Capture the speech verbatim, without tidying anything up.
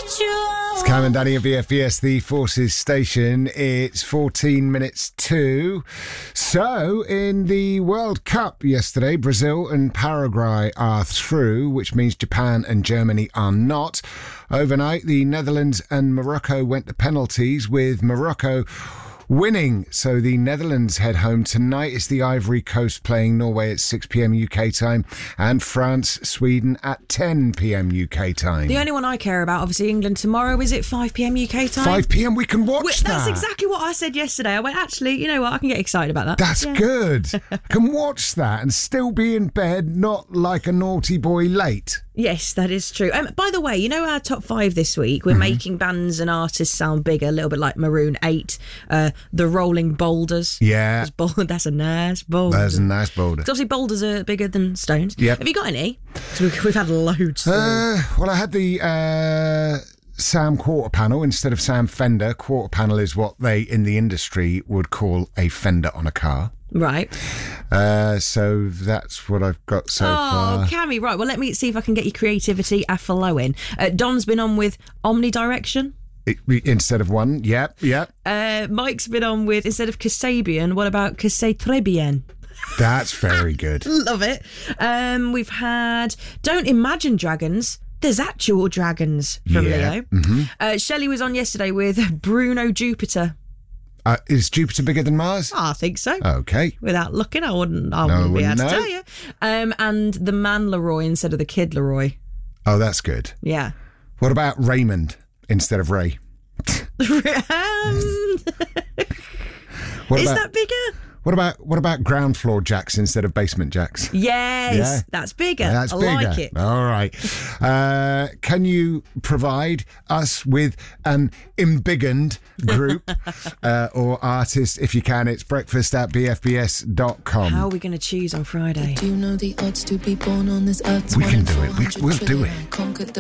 It's Cam and Danny at V F B S, the Forces station. It's fourteen minutes to. So, in the World Cup yesterday, Brazil and Paraguay are through, which means Japan and Germany are not. Overnight, the Netherlands and Morocco went to penalties, with Morocco winning. So the Netherlands head home tonight. It's the Ivory Coast playing Norway at six p.m. U K time, and France, Sweden at ten p.m. U K time. The only one I care about, obviously, England tomorrow. Is it five p.m. U K time? five p.m. we can watch Wait, that. That's exactly what I said yesterday. I went, actually, you know what? I can get excited about that. That's yeah. good. I can watch that and still be in bed, not like a naughty boy late. Yes, that is true. Um, by the way, you know our top five this week? We're mm-hmm. making bands and artists sound bigger, a little bit like Maroon eight, uh, the Rolling Boulders. Yeah. That's a nice boulder. That's a nice boulder. Obviously, boulders are bigger than stones. Yep. Have you got any? We've, we've had loads. Uh, well, I had the uh, Sam quarter panel instead of Sam Fender. Quarter panel is what they, in the industry, would call a fender on a car. Right. Uh, so that's what I've got so oh, far. Oh, Cammy, right. Well, let me see if I can get your creativity a flowing. Uh, Don's been on with Omnidirection. It, instead of one, yep, yep. Uh, Mike's been on with, instead of Kasabian, what about Que c'est très bien? That's very good. Love it. Um, we've had Don't Imagine Dragons. There's actual dragons from yeah. Leo. Mm-hmm. Uh, Shelley was on yesterday with Bruno Jupiter. Uh, is Jupiter bigger than Mars? I think so. Okay. Without looking, I wouldn't, I no, wouldn't be able know. to tell you. Um, and the man Leroy instead of the kid Leroy. Oh, that's good. Yeah. What about Raymond instead of Ray? um, what is about, that bigger? What about what about ground floor jacks instead of basement jacks? Yes, yeah? that's bigger. Yeah, that's I bigger. like it. All right. Uh, can you provide us with an embiggened group uh, or artist? If you can, it's breakfast at b f b s dot com. How are we going to choose on Friday? Do you know the odds to be born on this earth? We can do it. We, we'll do it.